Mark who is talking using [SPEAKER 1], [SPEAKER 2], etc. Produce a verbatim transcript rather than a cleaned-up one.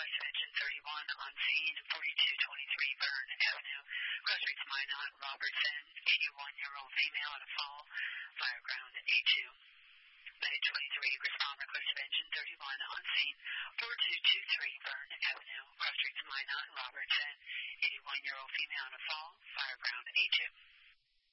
[SPEAKER 1] request of engine thirty-one on scene, forty-two twenty-three Vern Avenue. Cross rates Minot, Robertson, eighty-one-year-old female at a fall, fireground at A two. Minute twenty-three, respond request of engine thirty-one on scene, forty-two twenty-three Vern Avenue. Cross rates Minot, Robertson, eighty-one-year-old female at a fall, fireground A two.